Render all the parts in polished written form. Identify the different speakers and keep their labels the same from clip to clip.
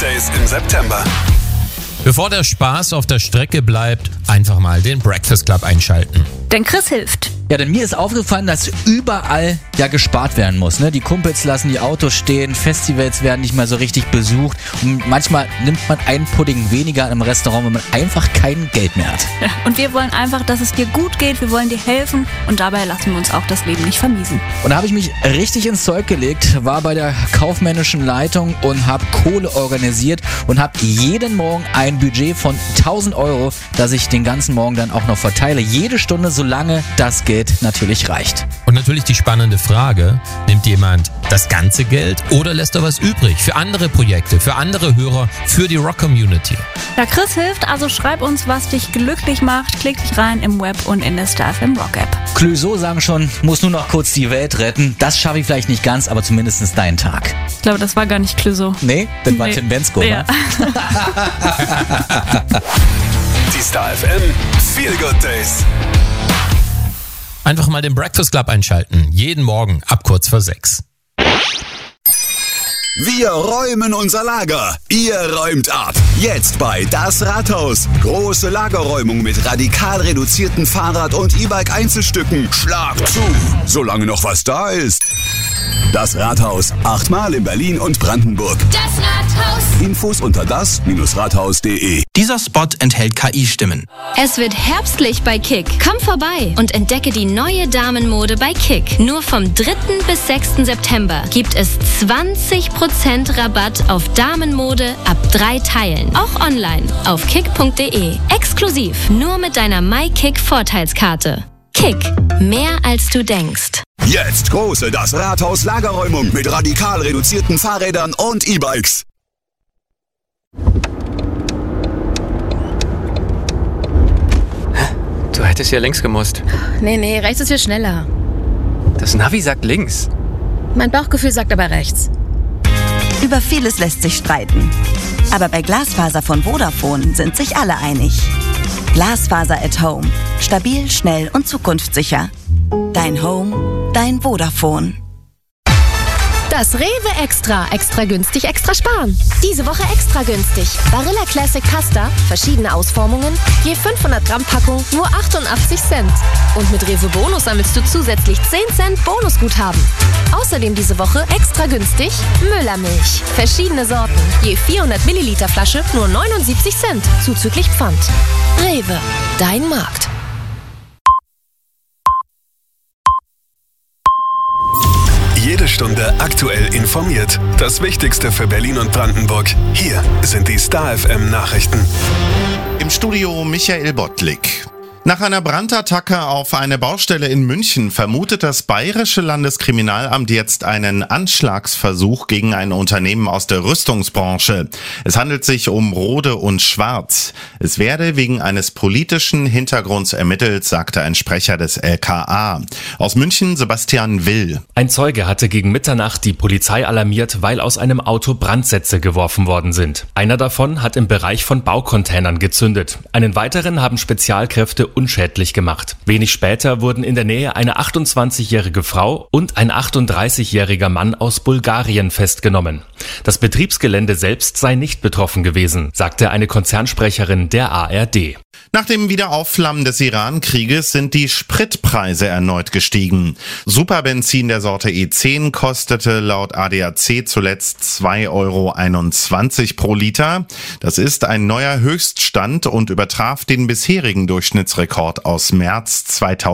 Speaker 1: Days im September.
Speaker 2: Bevor der Spaß auf der Strecke bleibt, einfach mal den Breakfast Club einschalten.
Speaker 3: Denn Chris hilft.
Speaker 4: Ja, denn mir ist aufgefallen, dass überall ja gespart werden muss. Ne? Die Kumpels lassen die Autos stehen, Festivals werden nicht mehr so richtig besucht und manchmal nimmt man einen Pudding weniger im Restaurant, wenn man einfach kein Geld mehr hat.
Speaker 3: Ja, und wir wollen einfach, dass es dir gut geht, wir wollen dir helfen und dabei lassen wir uns auch das Leben nicht vermiesen.
Speaker 4: Und da habe ich mich richtig ins Zeug gelegt, war bei der kaufmännischen Leitung und habe Kohle organisiert und habe jeden Morgen ein Budget von 1.000 Euro, das ich den ganzen Morgen dann auch noch verteile. Jede Stunde, solange das Geld natürlich reicht.
Speaker 2: Und natürlich die spannende Frage, nimmt jemand das ganze Geld oder lässt er was übrig für andere Projekte, für andere Hörer, für die Rock-Community?
Speaker 3: Ja, Chris hilft, also schreib uns, was dich glücklich macht. Klick dich rein im Web und in der StarFM Rock-App.
Speaker 4: Clouseau sagen schon, muss nur noch kurz die Welt retten. Das schaffe ich vielleicht nicht ganz, aber zumindest deinen Tag.
Speaker 3: Ich glaube, das war gar nicht Clouseau.
Speaker 4: Nee, das war Tim Bensko,
Speaker 3: ja.
Speaker 1: Die StarFM Feel Good Days.
Speaker 2: Einfach mal den Breakfast Club einschalten. Jeden Morgen ab kurz vor 6.
Speaker 1: Wir räumen unser Lager. Ihr räumt ab. Jetzt bei Das Rathaus. Große Lagerräumung mit radikal reduzierten Fahrrad- und E-Bike-Einzelstücken. Schlag zu, solange noch was da ist. Das Rathaus. 8-mal in Berlin und Brandenburg.
Speaker 5: Das Rathaus.
Speaker 1: Infos unter das-rathaus.de.
Speaker 6: Dieser Spot enthält KI-Stimmen.
Speaker 5: Es wird herbstlich bei Kick. Komm vorbei und entdecke die neue Damenmode bei Kick. Nur vom 3. bis 6. September gibt es 20% Rabatt auf Damenmode ab 3 Teilen. Auch online auf kick.de. Exklusiv nur mit deiner MyKick-Vorteilskarte. Kick. Mehr als du denkst.
Speaker 1: Jetzt große Das Rathaus Lagerräumung mit radikal reduzierten Fahrrädern und E-Bikes.
Speaker 7: Du hättest ja links gemusst.
Speaker 8: Nee, rechts ist viel schneller.
Speaker 7: Das Navi sagt links.
Speaker 8: Mein Bauchgefühl sagt aber rechts.
Speaker 9: Über vieles lässt sich streiten. Aber bei Glasfaser von Vodafone sind sich alle einig. Glasfaser at Home. Stabil, schnell und zukunftssicher. Dein Home, dein Vodafone.
Speaker 10: Das Rewe Extra. Extra günstig, extra sparen. Diese Woche extra günstig. Barilla Classic Pasta, verschiedene Ausformungen, je 500 Gramm Packung, nur 88 Cent. Und mit Rewe Bonus sammelst du zusätzlich 10 Cent Bonusguthaben. Außerdem diese Woche extra günstig Müllermilch. Verschiedene Sorten, je 400 Milliliter Flasche, nur 79 Cent, zuzüglich Pfand. Rewe, dein Markt.
Speaker 1: Jede Stunde aktuell informiert. Das Wichtigste für Berlin und Brandenburg. Hier sind die StarFM Nachrichten.
Speaker 11: Im Studio Michael Bottlik. Nach einer Brandattacke auf eine Baustelle in München vermutet das Bayerische Landeskriminalamt jetzt einen Anschlagsversuch gegen ein Unternehmen aus der Rüstungsbranche. Es handelt sich um Rohde und Schwarz. Es werde wegen eines politischen Hintergrunds ermittelt, sagte ein Sprecher des LKA. Aus München Sebastian Will.
Speaker 12: Ein Zeuge hatte gegen Mitternacht die Polizei alarmiert, weil aus einem Auto Brandsätze geworfen worden sind. Einer davon hat im Bereich von Baucontainern gezündet. Einen weiteren haben Spezialkräfte unschädlich gemacht. Wenig später wurden in der Nähe eine 28-jährige Frau und ein 38-jähriger Mann aus Bulgarien festgenommen. Das Betriebsgelände selbst sei nicht betroffen gewesen, sagte eine Konzernsprecherin der ARD.
Speaker 11: Nach dem Wiederaufflammen des Iran-Krieges sind die Spritpreise erneut gestiegen. Superbenzin der Sorte E10 kostete laut ADAC zuletzt 2,21 € pro Liter. Das ist ein neuer Höchststand und übertraf den bisherigen Durchschnittsrekord aus März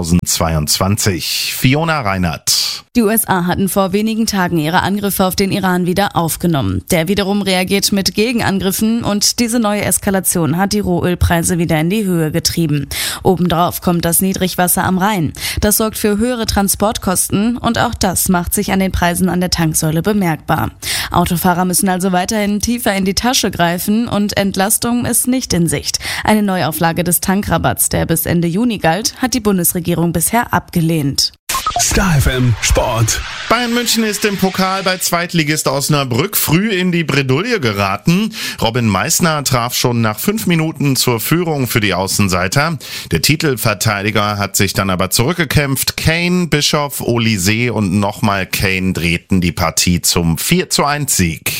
Speaker 11: 2022. Fiona Reinhardt.
Speaker 13: Die USA hatten vor wenigen Tagen ihre Angriffe auf den Iran wieder aufgenommen. Der wiederum reagiert mit Gegenangriffen und diese neue Eskalation hat die Rohölpreise wieder in die Höhe getrieben. Obendrauf kommt das Niedrigwasser am Rhein. Das sorgt für höhere Transportkosten und auch das macht sich an den Preisen an der Tanksäule bemerkbar. Autofahrer müssen also weiterhin tiefer in die Tasche greifen und Entlastung ist nicht in Sicht. Eine Neuauflage des Tankrabatts, der bis Ende Juni galt, hat die Bundesregierung bisher abgelehnt.
Speaker 1: StarFM Sport.
Speaker 11: Bayern München ist im Pokal bei Zweitligist Osnabrück früh in die Bredouille geraten. Robin Meissner traf schon nach 5 Minuten zur Führung für die Außenseiter. Der Titelverteidiger hat sich dann aber zurückgekämpft. Kane, Bischoff, Olise und nochmal Kane drehten die Partie zum 4:1 Sieg.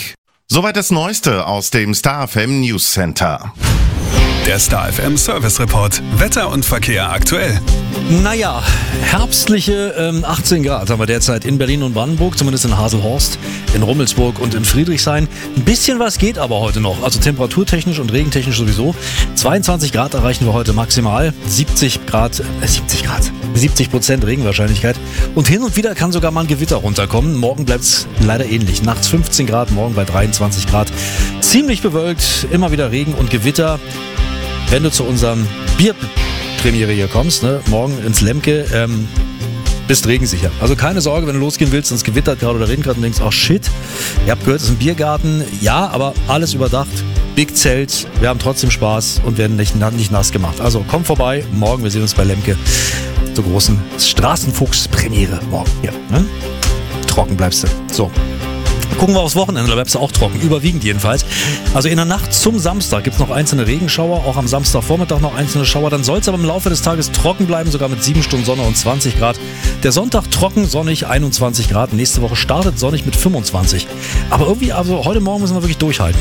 Speaker 11: Soweit das Neueste aus dem Star FM News Center.
Speaker 1: Der Star FM Service Report. Wetter und Verkehr aktuell.
Speaker 14: Naja, herbstliche 18 Grad haben wir derzeit in Berlin und Brandenburg, zumindest in Haselhorst, in Rummelsburg und in Friedrichshain. Ein bisschen was geht aber heute noch, also temperaturtechnisch und regentechnisch sowieso. 22 Grad erreichen wir heute maximal, 70% Regenwahrscheinlichkeit. Und hin und wieder kann sogar mal ein Gewitter runterkommen. Morgen bleibt es leider ähnlich. Nachts 15 Grad, morgen bei 23 Grad. Ziemlich bewölkt, immer wieder Regen und Gewitter. Wenn du zu unserem Bierpremiere hier kommst, ne, morgen ins Lemke, bist regensicher. Also keine Sorge, wenn du losgehen willst und es gewittert gerade oder regnet gerade und denkst, oh shit, ihr habt gehört, es ist ein Biergarten. Ja, aber alles überdacht. Big Zelt, wir haben trotzdem Spaß und werden nicht nass gemacht. Also komm vorbei, morgen, wir sehen uns bei Lemke zur großen Straßenfuchs-Premiere morgen. Ja, ne? Trocken bleibst du. So. Gucken wir aufs Wochenende, da bleibst du auch trocken, überwiegend jedenfalls. Also in der Nacht zum Samstag gibt es noch einzelne Regenschauer, auch am Samstagvormittag noch einzelne Schauer. Dann soll es aber im Laufe des Tages trocken bleiben, sogar mit 7 Stunden Sonne und 20 Grad. Der Sonntag trocken, sonnig, 21 Grad. Nächste Woche startet sonnig mit 25. Aber irgendwie, also heute Morgen müssen wir wirklich durchhalten.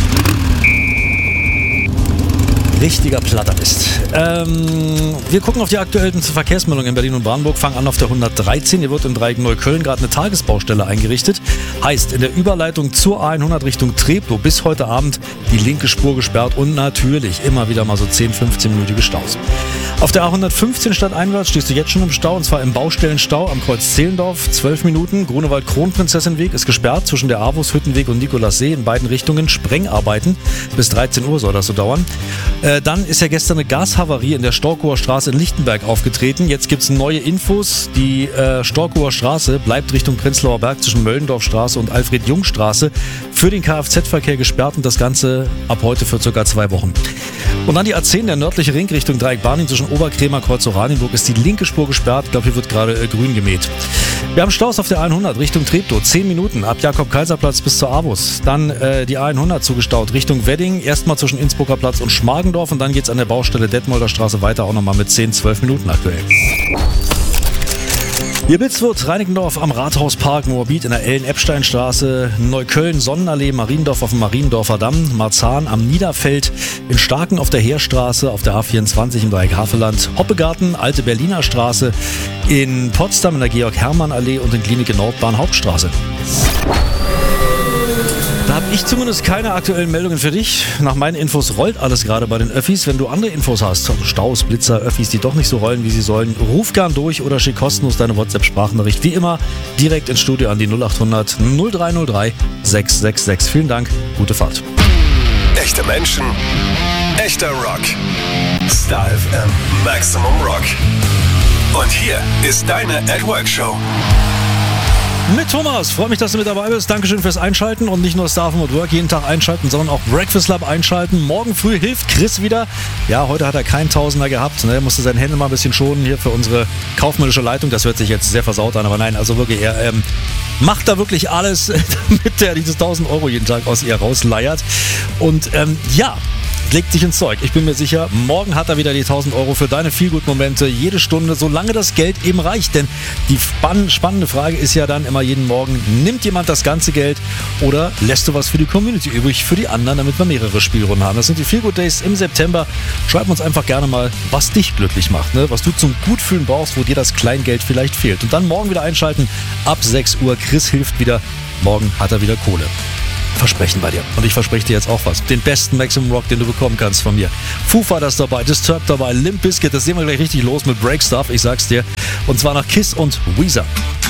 Speaker 14: Richtiger Plattermist. Wir gucken auf die aktuellen Verkehrsmeldungen in Berlin und Brandenburg, fangen an auf der 113. Hier wird im Dreieck Neukölln gerade eine Tagesbaustelle eingerichtet. Heißt, in der Überleitung zur A100 Richtung Treptow bis heute Abend die linke Spur gesperrt und natürlich immer wieder mal so 10-15-minütige Staus. Auf der A115 stadteinwärts stehst du jetzt schon im Stau, und zwar im Baustellenstau am Kreuz Zehlendorf, 12 Minuten. Grunewald-Kronprinzessenweg ist gesperrt zwischen der Avus Hüttenweg und Nikolassee in beiden Richtungen. Sprengarbeiten bis 13 Uhr soll das so dauern. Dann ist ja gestern eine Gashavarie in der Storkower Straße in Lichtenberg aufgetreten. Jetzt gibt es neue Infos. Die Storkower Straße bleibt Richtung Prenzlauer Berg zwischen Möllendorfstraße und Alfred-Jung-Straße für den Kfz-Verkehr gesperrt, und das Ganze ab heute für ca. 2 Wochen. Und dann die A10, der nördliche Ring Richtung Dreieck-Barnim zwischen Oberkrämer, Kreuz Oranienburg, ist die linke Spur gesperrt. Ich glaube, hier wird gerade grün gemäht. Wir haben Staus auf der A100 Richtung Treptow, 10 Minuten ab Jakob-Kaiser-Platz bis zur Avus. Dann die A100 zugestaut Richtung Wedding, erstmal zwischen Innsbrucker Platz und Schmargendorf, und dann geht es an der Baustelle Detmolder Straße weiter, auch nochmal mit 10-12 Minuten aktuell. Hier Bitzwurt, Reinickendorf am Rathauspark, Moabit in der Ellen-Epstein-Straße, Neukölln, Sonnenallee, Mariendorf auf dem Mariendorfer Damm, Marzahn am Niederfeld, in Starken auf der Heerstraße, auf der A24 im Dreieck Havelland, Hoppegarten, Alte Berliner Straße, in Potsdam in der Georg-Hermann-Allee und in Klinike Nordbahn Hauptstraße. Da habe ich zumindest keine aktuellen Meldungen für dich. Nach meinen Infos rollt alles gerade bei den Öffis. Wenn du andere Infos hast, also Staus, Blitzer, Öffis, die doch nicht so rollen, wie sie sollen, ruf gern durch oder schick kostenlos deine WhatsApp-Sprachnachricht. Wie immer direkt ins Studio an die 0800 0303 666. Vielen Dank, gute Fahrt.
Speaker 1: Echte Menschen, echter Rock. Star FM Maximum Rock. Und hier ist deine At-Work-Show.
Speaker 14: Mit Thomas. Freue mich, dass du mit dabei bist. Dankeschön fürs Einschalten und nicht nur Star FM at Work jeden Tag einschalten, sondern auch Breakfast Lab einschalten. Morgen früh hilft Chris wieder. Ja, heute hat er keinen Tausender gehabt. Er musste seine Hände mal ein bisschen schonen hier für unsere kaufmännische Leitung. Das hört sich jetzt sehr versaut an, aber nein, also wirklich, er macht da wirklich alles, damit er dieses 1.000 Euro jeden Tag aus ihr rausleiert. Und ja, legt sich ins Zeug. Ich bin mir sicher, morgen hat er wieder die 1.000 Euro für deine Feelgood-Momente jede Stunde, solange das Geld eben reicht. Denn die spannende Frage ist ja dann immer jeden Morgen, nimmt jemand das ganze Geld oder lässt du was für die Community übrig, für die anderen, damit wir mehrere Spielrunden haben. Das sind die Feelgood Days im September. Schreib uns einfach gerne mal, was dich glücklich macht, ne? Was du zum Gutfühlen brauchst, wo dir das Kleingeld vielleicht fehlt. Und dann morgen wieder einschalten, ab 6 Uhr. Chris hilft wieder. Morgen hat er wieder Kohle. Versprechen bei dir. Und ich verspreche dir jetzt auch was. Den besten Maximum Rock, den du bekommen kannst von mir. Foo Fighters dabei, Disturbed dabei, Limp Bizkit. Das sehen wir gleich richtig los mit Break Stuff, ich sag's dir. Und zwar nach Kiss und Weezer.